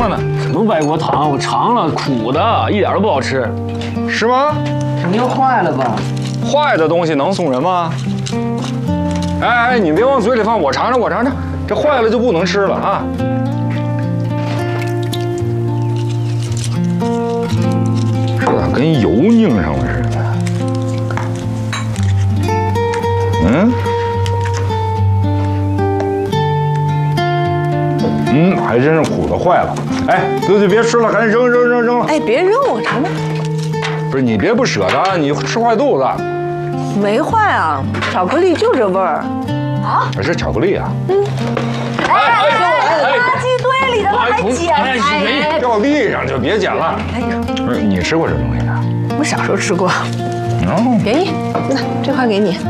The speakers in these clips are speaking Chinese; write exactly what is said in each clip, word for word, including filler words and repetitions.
了呢。 什么外国糖？我尝了，苦的，一点都不好吃。 是吗？ 肯定坏了吧？ 坏的东西能送人吗？哎哎，你别往嘴里放，我尝尝，我尝尝。这坏了就不能吃了啊！这咋跟油拧上了似的？嗯？嗯，还真是苦的坏了。哎，对对，别吃了，赶紧扔扔扔扔了。 哎，别扔，我尝尝。 不是你别不舍得，你吃坏肚子。 没坏啊，巧克力就这味儿。 啊？是巧克力啊。嗯。 哎哎哎！垃圾堆里的还捡？哎， 掉地上就别捡了。哎呀，不是你吃过这东西啊？ 我小时候吃过。 哦。 给你，那这块给你。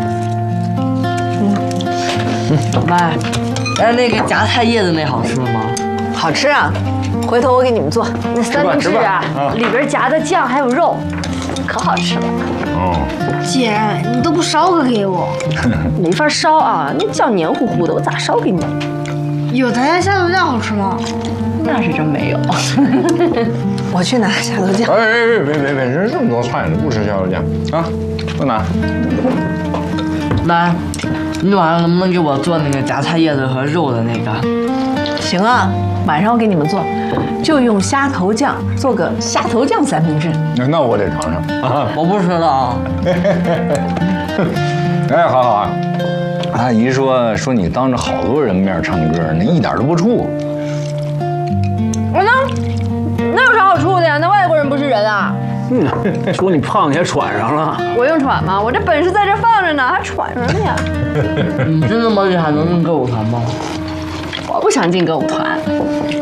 嗯。妈，哎，那个夹菜叶子那好吃吗？ 好吃啊，回头我给你们做。 那三明治啊，里边夹的酱还有肉，可好吃了。 哦。 姐，你都不烧个给我？ 没法烧啊，那酱黏糊糊的，我咋烧给你？ 有咱家虾头酱好吃吗？ 那是真没有。 我去拿虾头酱。 哎哎哎，别别别，人这么多菜呢，不吃虾头酱啊？不拿。 妈，你晚上能不能给我做那个夹菜叶子和肉的那个？ 行啊，晚上我给你们做，就用虾头酱做个虾头酱三明治。 那我得尝尝啊！ 我不吃了啊！ 哎，好好啊。阿姨说说你当着好多人面唱歌，那一点都不怵。 我呢？那有啥好处的呀？那外国人不是人啊？ 嗯，说你胖你还喘上了。 我用喘吗？我这本事在这放着呢，还喘什么呀？ 你真的么厉害，能进歌舞团吗？ 我不想进歌舞团。